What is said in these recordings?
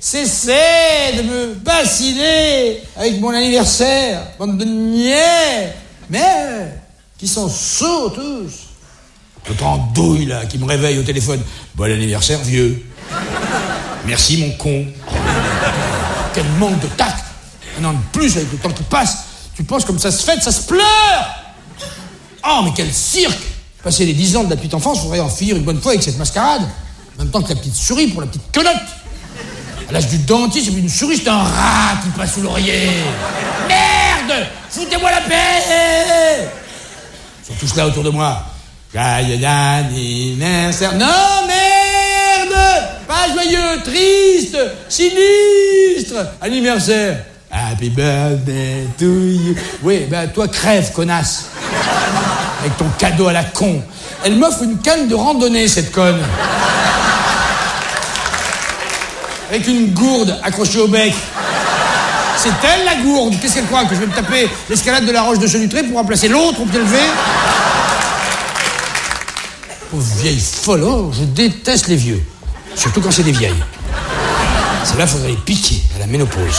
Cessez de me bassiner avec mon anniversaire, bande de niais. Mais, qui sont sots tous. L'autre en douille, là, qui me réveille au téléphone. Bon anniversaire, vieux. Merci, mon con. Quel manque de tact. Un an de plus, avec le temps qui passe, tu penses comme ça se fête, ça se pleure. Oh, mais quel cirque. Passer les 10 ans de la petite enfance, faudrait en finir une bonne fois avec cette mascarade. En même temps que la petite souris pour la petite quenotte. À l'âge du dentiste, une souris, c'est un rat qui passe sous l'oreiller. Merde! Foutez-moi la paix! Ils sont tous là autour de moi. Joyeux anniversaire. Non, merde! Pas joyeux, triste, sinistre. Anniversaire. Happy birthday to you. Oui, ben toi crève, connasse. Avec ton cadeau à la con. Elle m'offre une canne de randonnée, cette conne. Avec une gourde accrochée au bec. C'est elle, la gourde. Qu'est-ce qu'elle croit, que je vais me taper l'escalade de la roche de Chenutré pour remplacer l'autre au pied levé? Pauvre vieille folle, oh, je déteste les vieux. Surtout quand c'est des vieilles. Celles-là, faudrait les piquer à la ménopause.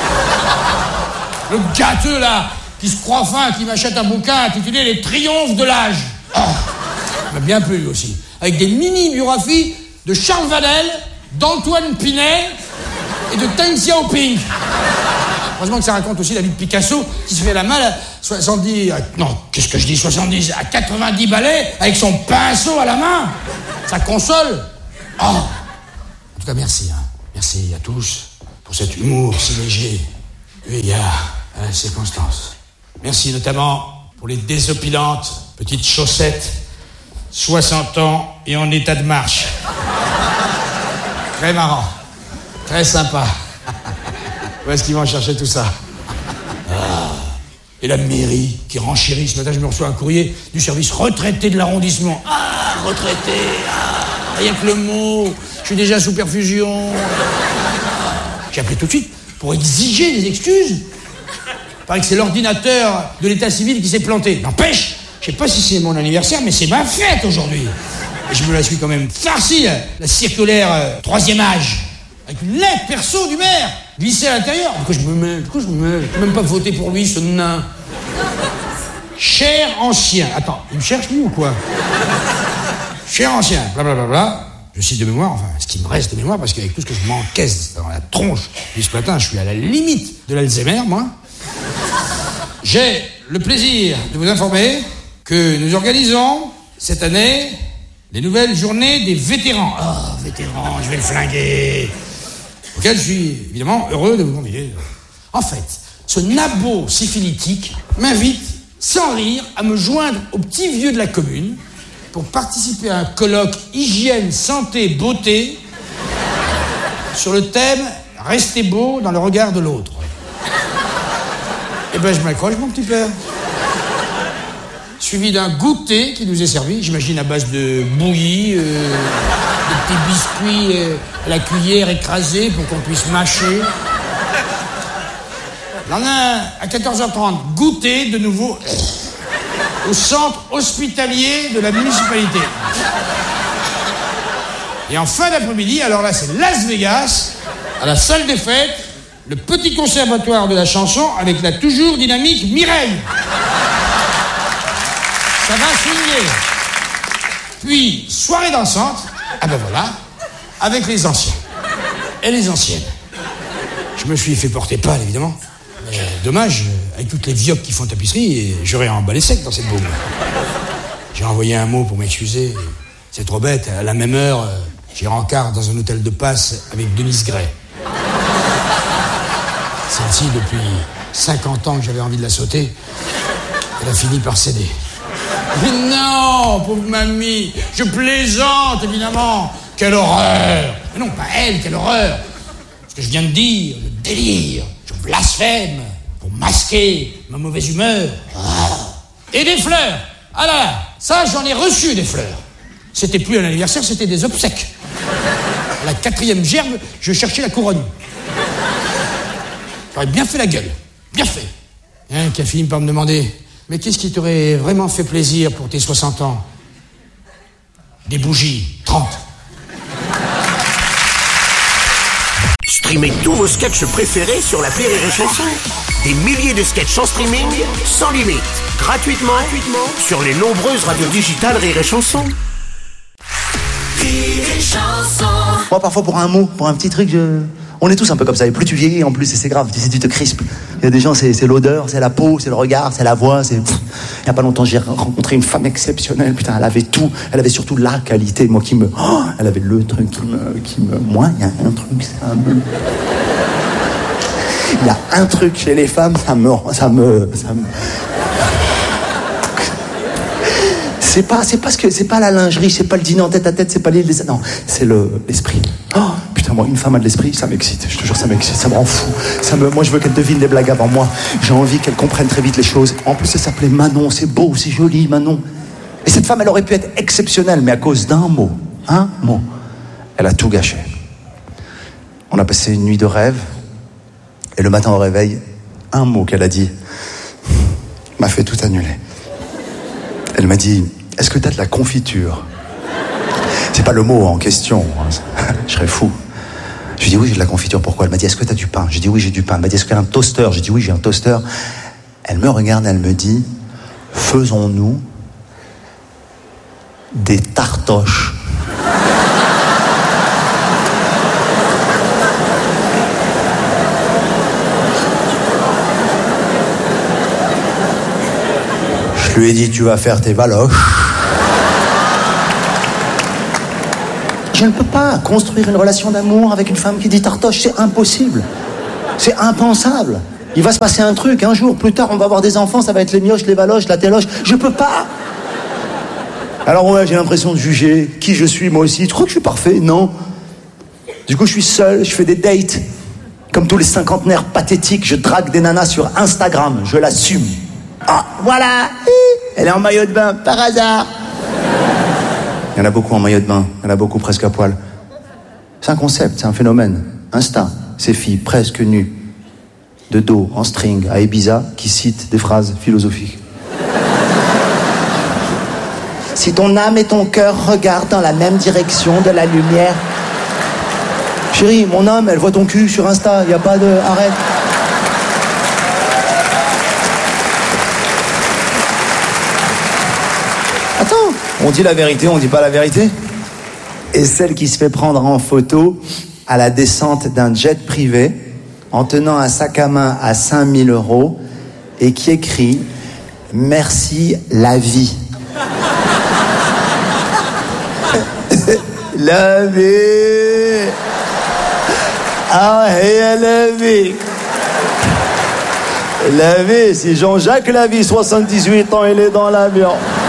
Le gâteux, là, qui se croit fin, qui m'achète un bouquin intitulé « Les triomphes de l'âge ». Oh, il m'a bien plu, lui aussi. Avec des mini-biographies de Charles Vanel, d'Antoine Pinet et de Deng Xiaoping. Heureusement que ça raconte aussi la vie de Picasso, qui se fait la malle à 70... Non, qu'est-ce que je dis, 70 à 90 balais, avec son pinceau à la main. Ça console. Oh. En tout cas, merci. Hein. Merci à tous pour cet humour si léger, eu égard à la circonstance. Merci notamment pour les désopilantes petites chaussettes, 60 ans et en état de marche. Très marrant, très sympa. Où est-ce qu'ils vont chercher tout ça? Et la mairie qui renchérit. Ce matin, je me reçois un courrier du service retraité de l'arrondissement. Ah, retraité, ah, rien que le mot. Je suis déjà sous perfusion. J'ai appelé tout de suite pour exiger des excuses. Il paraît que c'est l'ordinateur de l'état civil qui s'est planté. N'empêche, je sais pas si c'est mon anniversaire, mais c'est ma fête aujourd'hui. Et je me la suis quand même farcie, la circulaire 3e âge. Avec une lettre perso du maire, glissée à l'intérieur. Pourquoi je me mets? Je peux même pas voter pour lui, ce nain. Cher ancien. Attends, il me cherche lui ou quoi? Cher ancien, blablabla. Je cite de mémoire, enfin, ce qui me reste de mémoire, parce qu'avec tout ce que je m'encaisse dans la tronche depuis ce matin, je suis à la limite de l'Alzheimer, moi. J'ai le plaisir de vous informer que nous organisons cette année les nouvelles journées des vétérans. Oh, vétérans, je vais le flinguer. Auquel je suis évidemment heureux de vous convier. En fait, ce nabot syphilitique m'invite, sans rire, à me joindre aux petits vieux de la commune pour participer à un colloque hygiène, santé, beauté sur le thème « Rester beau dans le regard de l'autre ». Eh ben, je m'accroche, mon petit père. Suivi d'un goûter qui nous est servi, j'imagine à base de bouillie, de petits biscuits à la cuillère écrasée pour qu'on puisse mâcher. Le lendemain, à 14h30, goûter de nouveau au centre hospitalier de la municipalité. Et en fin d'après-midi, alors là, c'est Las Vegas, à la salle des fêtes, le petit conservatoire de la chanson avec la toujours dynamique Mireille. Ça va swinguer. Puis, soirée dansante, ah ben voilà, avec les anciens. Et les anciennes. Je me suis fait porter pâle, évidemment. Mais dommage, avec toutes les viopes qui font tapisserie, j'aurais emballé sec dans cette baume. J'ai envoyé un mot pour m'excuser. C'est trop bête, à la même heure, j'ai rencard dans un hôtel de passe avec Denise Gray. Celle-ci, depuis 50 ans que j'avais envie de la sauter, elle a fini par céder. Mais non, pauvre mamie, je plaisante, évidemment. Quelle horreur. Mais non, pas elle, quelle horreur. Ce que je viens de dire, le délire, je blasphème pour masquer ma mauvaise humeur. Et des fleurs. Ah là, ça, j'en ai reçu des fleurs. C'était plus un anniversaire, c'était des obsèques. À la 4e gerbe, je cherchais la couronne. J'aurais bien fait la gueule. Bien fait. Hein, qui a fini par me demander... Mais qu'est-ce qui t'aurait vraiment fait plaisir pour tes 60 ans? Des bougies, 30. streamez tous vos sketchs préférés sur l'appli Rire et Chanson. Des milliers de sketchs en streaming, sans limite, gratuitement sur les nombreuses radios digitales Rire et Chanson. Rire et Chanson. Moi, parfois, pour un mot, pour un petit truc, on est tous un peu comme ça. Et plus tu vieillis, en plus, et c'est grave, tu te crispes. Il y a des gens, c'est l'odeur, c'est la peau, c'est le regard, c'est la voix. Il y a pas longtemps, j'ai rencontré une femme exceptionnelle. Putain, elle avait tout. Elle avait surtout la qualité. Moi, elle avait le truc moi, il y a un truc, ça me... Il y a un truc chez les femmes, ça me... C'est pas la lingerie, c'est pas le dîner en tête à tête, c'est pas non, c'est l'esprit. Oh, putain, moi, une femme a de l'esprit, ça m'excite. Je te jure, ça m'excite, ça me rend fou. Moi, je veux qu'elle devine les blagues avant moi. J'ai envie qu'elle comprenne très vite les choses. En plus, elle s'appelait Manon, c'est beau, c'est joli, Manon. Et cette femme, elle aurait pu être exceptionnelle, mais à cause d'un mot, elle a tout gâché. On a passé une nuit de rêve, et le matin au réveil, un mot qu'elle a dit m'a fait tout annuler. Elle m'a dit: est-ce que t'as de la confiture? C'est pas le mot en question, je serais fou. Je lui ai dit: oui, j'ai de la confiture. Pourquoi? Elle m'a dit: est-ce que t'as du pain? J'ai dit: oui, j'ai du pain. Elle m'a dit: est-ce qu'il y a un toaster? J'ai dit: oui, j'ai un toaster. Elle me regarde, elle me dit: faisons-nous des tartoches. Je lui ai dit: tu vas faire tes valoches. Je ne peux pas construire une relation d'amour avec une femme qui dit tartoche, c'est impossible. C'est impensable. Il va se passer un truc, un jour, plus tard, on va avoir des enfants, ça va être les mioches, les valoches, la téloche. Je peux pas. Alors ouais, j'ai l'impression de juger qui je suis, moi aussi. Tu crois que je suis parfait? Non. Du coup, je suis seul, je fais des dates. Comme tous les cinquantenaires pathétiques, je drague des nanas sur Instagram, je l'assume. Ah, voilà, elle est en maillot de bain, par hasard. Il y en a beaucoup en maillot de bain, il y en a beaucoup presque à poil. C'est un concept, c'est un phénomène. Insta, ces filles presque nues, de dos, en string, à Ibiza, qui citent des phrases philosophiques. Si ton âme et ton cœur regardent dans la même direction de la lumière... Chérie, mon âme, elle voit ton cul sur Insta, il n'y a pas de... Arrête. Attends, on dit la vérité, on dit pas la vérité. Et celle qui se fait prendre en photo à la descente d'un jet privé en tenant un sac à main à 5000 € et qui écrit « Merci la vie ». La vie. Ah, et la vie. La vie, c'est Jean-Jacques Lavie, 78 ans, il est dans l'avion.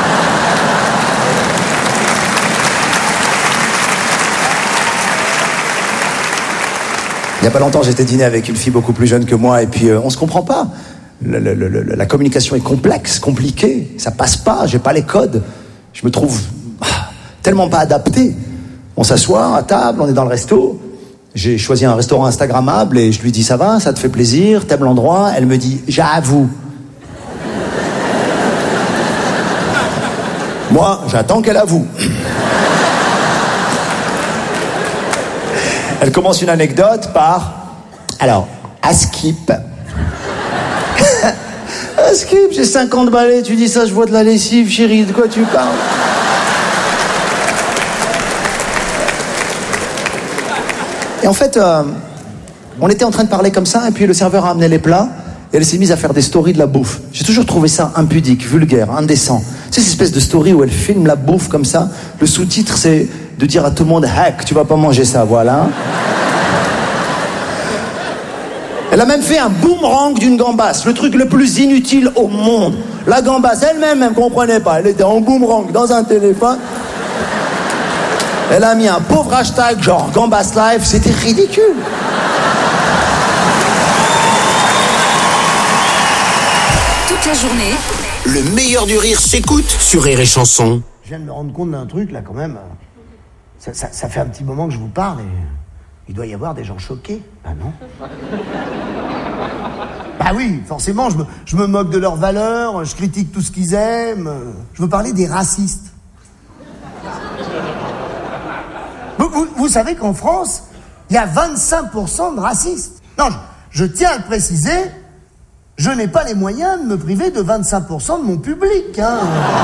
Il n'y a pas longtemps, j'étais dîner avec une fille beaucoup plus jeune que moi et puis on se comprend pas. La communication est complexe, compliquée, ça passe pas, j'ai pas les codes. Je me trouve tellement pas adapté. On s'assoit à table, on est dans le resto. J'ai choisi un restaurant instagrammable et je lui dis: ça va, ça te fait plaisir, t'aimes l'endroit? Elle me dit: j'avoue. Moi, j'attends qu'elle avoue. Elle commence une anecdote par: alors, à Skip. À Skip, j'ai 50 balais, tu dis ça, je vois de la lessive, chérie, de quoi tu parles? Et en fait, on était en train de parler comme ça, et puis le serveur a amené les plats, et elle s'est mise à faire des stories de la bouffe. J'ai toujours trouvé ça impudique, vulgaire, indécent. C'est cette espèce de story où elle filme la bouffe comme ça. Le sous-titre, c'est de dire à tout le monde: hack, tu vas pas manger ça, voilà. Elle a même fait un boomerang d'une gambasse, le truc le plus inutile au monde. La gambasse elle-même, elle ne comprenait pas. Elle était en boomerang dans un téléphone. Elle a mis un pauvre hashtag genre Gambasse Live, c'était ridicule. Toute la journée, le meilleur du rire s'écoute sur Rire et Chanson. Je viens de me rendre compte d'un truc là quand même. Ça fait un petit moment que je vous parle et il doit y avoir des gens choqués. Bah non. Bah oui, forcément, je me moque de leurs valeurs, je critique tout ce qu'ils aiment. Je veux parler des racistes. Vous savez qu'en France, il y a 25% de racistes. Non, je tiens à le préciser, je n'ai pas les moyens de me priver de 25% de mon public, hein.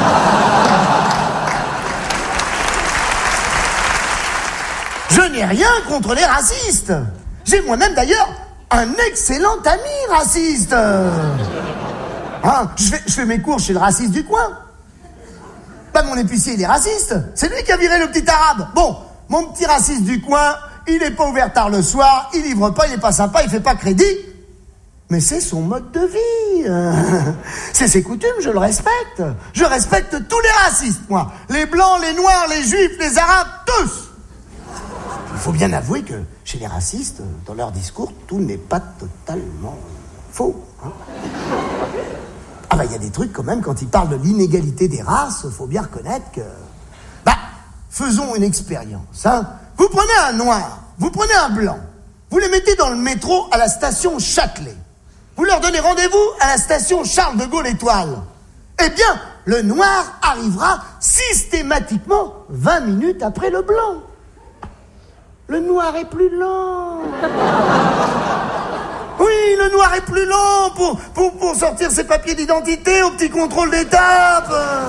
Je n'ai rien contre les racistes. J'ai moi-même d'ailleurs un excellent ami raciste. Hein, je fais mes cours chez le raciste du coin. Bah, mon épicier, il est raciste. C'est lui qui a viré le petit arabe. Bon, mon petit raciste du coin, il est pas ouvert tard le soir, il livre pas, il est pas sympa, il fait pas crédit. Mais c'est son mode de vie. C'est ses coutumes, je le respecte. Je respecte tous les racistes, moi. Les blancs, les noirs, les juifs, les arabes, tous. Il faut bien avouer que chez les racistes, dans leur discours, tout n'est pas totalement faux. Hein. Ah bah il y a des trucs quand même, quand ils parlent de l'inégalité des races, faut bien reconnaître que... Bah, faisons une expérience. Hein. Vous prenez un noir, vous prenez un blanc, vous les mettez dans le métro à la station Châtelet. Vous leur donnez rendez-vous à la station Charles de Gaulle Étoile. Eh bien, le noir arrivera systématiquement 20 minutes après le blanc. Le noir est plus lent. Oui, le noir est plus lent pour sortir ses papiers d'identité au petit contrôle d'étape.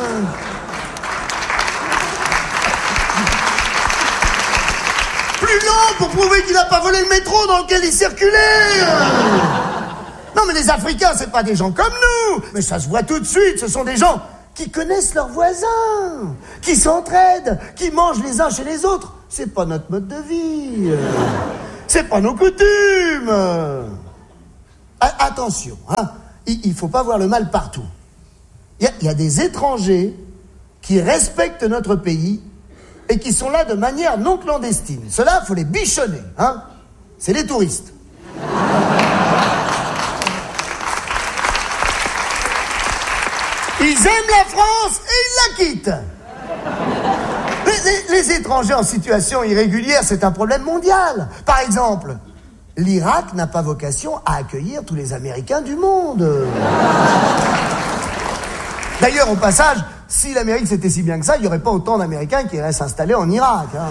Plus lent pour prouver qu'il n'a pas volé le métro dans lequel il circulait. Non, mais les Africains, c'est pas des gens comme nous. Mais ça se voit tout de suite, ce sont des gens qui connaissent leurs voisins, qui s'entraident, qui mangent les uns chez les autres. C'est pas notre mode de vie. C'est pas nos coutumes. Attention, hein. Il faut pas voir le mal partout. Il y a des étrangers qui respectent notre pays et qui sont là de manière non clandestine. Ceux-là, faut les bichonner, hein. C'est les touristes. Ils aiment la France et ils la quittent. Les étrangers en situation irrégulière, c'est un problème mondial. Par exemple, l'Irak n'a pas vocation à accueillir tous les Américains du monde. D'ailleurs, au passage, si l'Amérique c'était si bien que ça, il n'y aurait pas autant d'Américains qui iraient s'installer en Irak. Hein.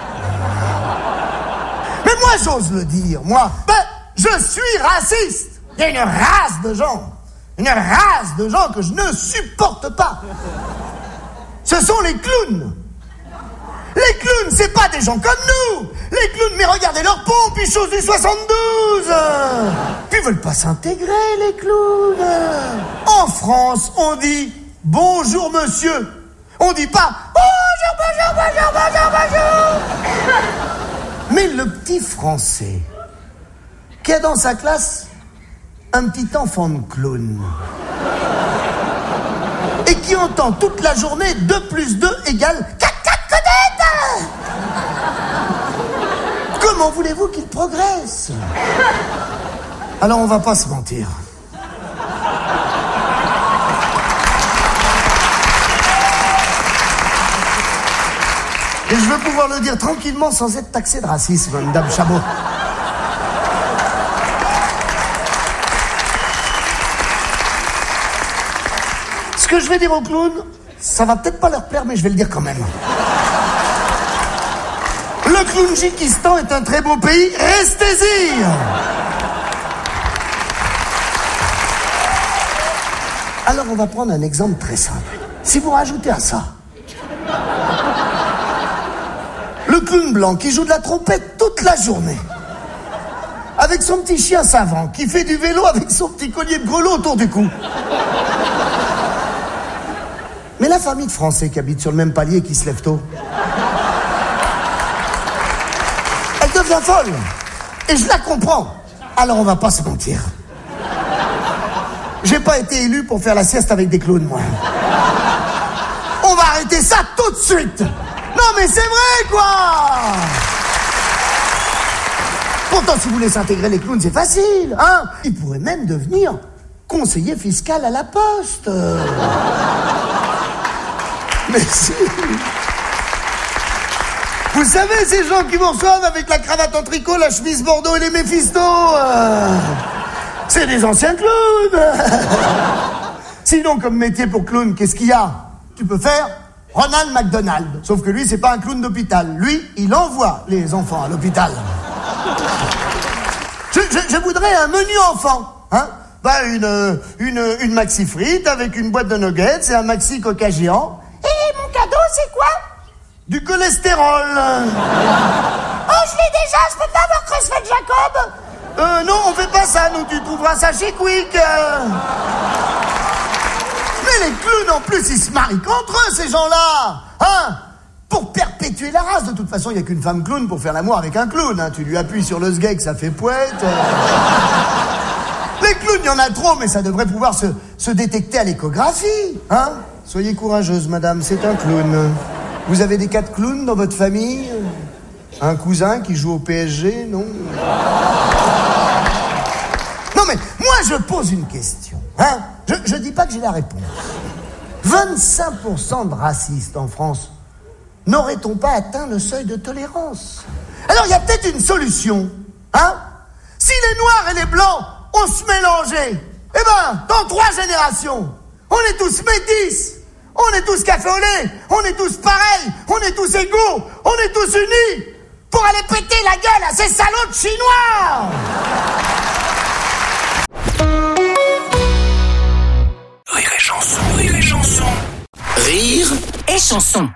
Mais moi, j'ose le dire, moi. Je suis raciste. Il y a une race de gens. Une race de gens que je ne supporte pas. Ce sont les clowns. Les clowns, c'est pas des gens comme nous. Les clowns, mais regardez leurs pompes, ils chaussent du 72. Puis ils veulent pas s'intégrer, les clowns. En France, on dit bonjour monsieur. On dit pas bonjour. Mais le petit Français qui a dans sa classe un petit enfant de clown et qui entend toute la journée 2 + 2 = 4 connaître. Comment voulez-vous qu'il progresse? Alors on va pas se mentir. Et je veux pouvoir le dire tranquillement sans être taxé de racisme, Madame Chabot. Ce que je vais dire aux clowns, ça va peut-être pas leur plaire, mais je vais le dire quand même. Le Clownjikistan est un très beau pays, restez-y. Alors on va prendre un exemple très simple. Si vous rajoutez à ça le clown blanc qui joue de la trompette toute la journée, avec son petit chien savant qui fait du vélo avec son petit collier de grelots autour du cou. Mais la famille de Français qui habite sur le même palier et qui se lève tôt, elle devient folle. Et je la comprends. Alors on va pas se mentir. J'ai pas été élu pour faire la sieste avec des clowns, moi. On va arrêter ça tout de suite. Non mais c'est vrai, quoi. Pourtant, si vous voulez s'intégrer les clowns, c'est facile, hein. Ils pourraient même devenir conseiller fiscal à la Poste. Mais si. Vous savez, ces gens qui vous reçoivent avec la cravate en tricot, la chemise bordeaux et les Méphisto, c'est des anciens clowns. Sinon, comme métier pour clown, qu'est-ce qu'il y a? Tu peux faire Ronald McDonald. Sauf que lui, c'est pas un clown d'hôpital. Lui, il envoie les enfants à l'hôpital. Je voudrais un menu enfant, hein. Bah, une maxi frite avec une boîte de nuggets et un maxi coca géant. Et mon cadeau, c'est quoi? Du cholestérol. Oh, je l'ai déjà, je peux pas avoir CrossFit Jacob. Non, on fait pas ça, nous, tu trouveras ça chez Quick. Mais les clowns, en plus, ils se marient contre eux, ces gens-là. Hein? Pour perpétuer la race. De toute façon, il n'y a qu'une femme clown pour faire l'amour avec un clown. Hein. Tu lui appuies sur le sgeg, ça fait poète. Les clowns, il y en a trop, mais ça devrait pouvoir se détecter à l'échographie. Hein? Soyez courageuse, madame, c'est un clown. Vous avez des cas de clowns dans votre famille? Un cousin qui joue au PSG, non? Non, mais moi, je pose une question. Hein? Je dis pas que j'ai la réponse. 25% de racistes en France. N'aurait-on pas atteint le seuil de tolérance? Alors, il y a peut-être une solution. Hein? Si les Noirs et les Blancs ont se mélangé, eh ben, dans 3 générations, on est tous métis, on est tous café au lait, on est tous pareils, on est tous égaux, on est tous unis pour aller péter la gueule à ces salauds de Chinois! Rire et chanson, rire et chanson. Rire et chanson.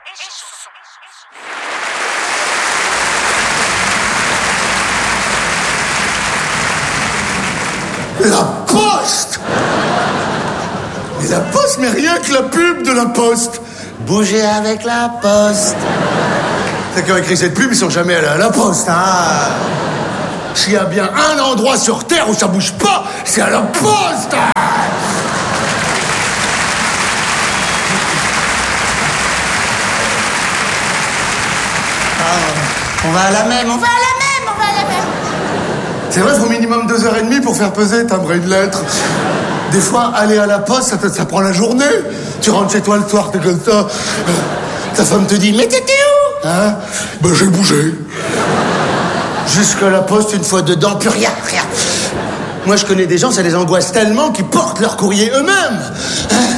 La Poste! Mais la Poste, mais rien que la pub de la Poste. Bougez avec la Poste. Ceux qui ont écrit cette pub, ils sont jamais allés à la Poste, hein. S'il y a bien un endroit sur Terre où ça bouge pas, c'est à la Poste. On va à la même, On va à la même, on va à la même. C'est vrai, il faut minimum 2h30 pour faire peser timbre une lettre. Des fois, aller à la Poste, ça prend la journée. Tu rentres chez toi le soir, t'es comme ça. Ta femme te dit, mais t'étais où? Hein? Ben, j'ai bougé. Jusqu'à la Poste, une fois dedans, plus rien. Moi, je connais des gens, ça les angoisse tellement qu'ils portent leur courrier eux-mêmes. Hein?